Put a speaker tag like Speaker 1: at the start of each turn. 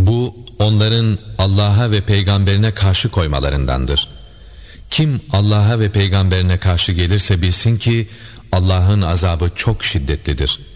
Speaker 1: Bu onların Allah'a ve peygamberine karşı koymalarındandır. Kim Allah'a ve peygamberine karşı gelirse bilsin ki Allah'ın azabı çok şiddetlidir.